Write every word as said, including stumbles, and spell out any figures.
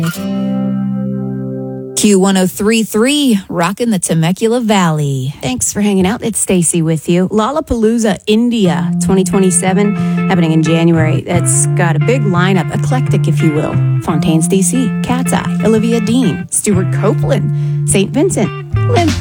Q one oh three point three, rocking the Temecula Valley. Thanks for hanging out. It's Stacy with you. Lollapalooza India twenty twenty-seven, happening in January. It's got a big lineup, eclectic, if you will. Fontaines D C, Cat's Eye, Olivia Dean, Stuart Copeland, Saint Vincent, Limp